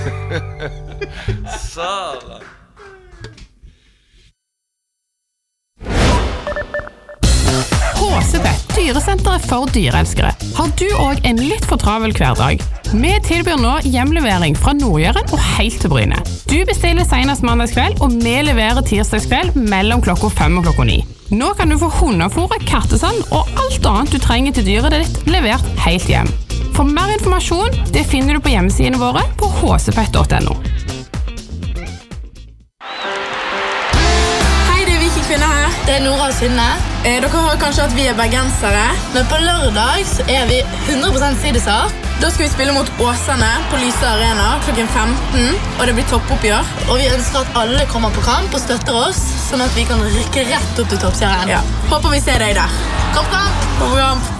Sara. HCB, dyresenteret for dyreelskere. Har du også en litt for travel hverdag? Vi tilbyr nå hjemlevering fra Nordjøren og helt til Bryne. Du bestiller senest mandagskveld, og vi leverer tirsdagskveld mellom klokka 5 og klokka 9. Nå kan du få hundefôr, kattesand og alt annet du trenger til dyret ditt levert helt hjem. For mer informasjon, det finner du på hjemmesidene våre på hcpet.no. Kvinner her. Det Nora og Synne. Dere har kanskje at vi bergensere, men på lørdag så vi 100% sidesar. Da skal vi spille mot Åsane på Lyse Arena klokken 15, og det blir toppoppgjør. Og vi ønsker at alle kommer på kamp og støtter oss, sånn at vi kan rykke rett opp til toppserien. Ja. Håper vi ser deg der. Kamp! Kom på kamp!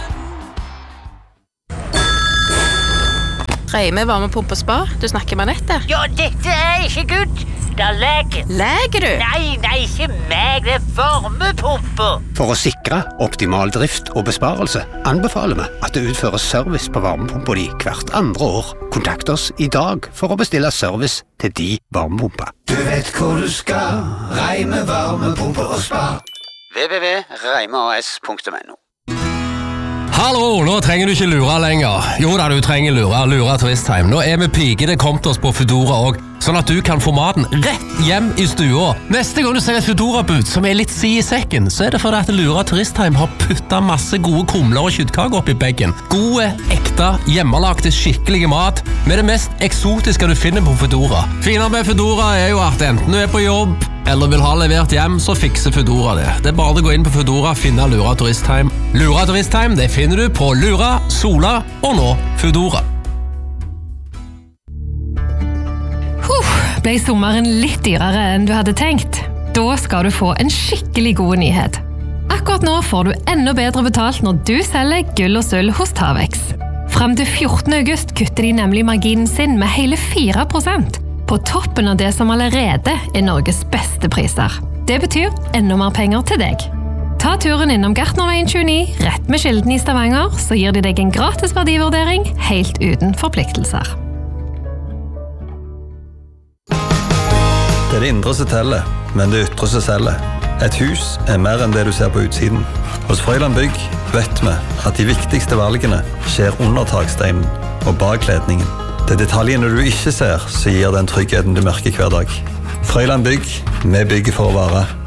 Reime varmepumpe og spa. Du snakker med Anette. Ja, dette ikke good. Da leger. Leger du? Nei, ikke meg. Det varmepumpe. For å sikre optimal drift og besparelse anbefaler vi at det utføres service på varmepumpa di hvert andre år. Kontakt oss i dag for å bestille service til de varmepumper. Du vet hvor du skal. Reime varmepumpe og spa. www.reimeas.no. Hallo, nå trenger du ikke lure lenger. Jo da, du trenger lure Turistheim. Nå vi pigene kommet oss på Foodora også, sånn at du kan få maten rett hjem i stua. Neste gang du ser et Foodora-bud som litt si i sekken, så det fordi at Lura Turistheim har puttet masse gode kumler og kjøttkaker opp i beggen. Gode, ekte, hjemmelagte, skikkelige mat med det mest eksotiske du finner på Foodora. Finere med Foodora jo at enten du på jobb eller vil ha levert hjem, så fikser Foodora det. Det bare å gå inn på Foodora og finne Lura Turistheim. Lura Turistheim, det finner du på Lura, Sola og nå Foodora. Ble sommeren litt dyrere enn du hadde tenkt? Da skal du få en skikkelig god nyhet. Akkurat nå får du enda bedre betalt når du selger gull og sølv hos Tavex. Frem til 14. august kutter de nemlig marginen sin med hele 4%, på toppen av det som allerede Norges beste priser. Det betyr enda mer penger til deg. Ta turen innom Gartnerveien 29, rett med Kilden i Stavanger, så gir de deg en gratis verdivurdering, helt uten forpliktelser. Det det indre som teller, men det ytre som selger. Et hus mer enn det du ser på utsiden. Hos Frøyland Bygg vet vi at de viktigste valgene skjer under taksteinen og bak kledningen. Det detaljene du ikke ser, så gir den tryggheten du merker hver dag. Frøyland Bygg, vi bygger for å vare.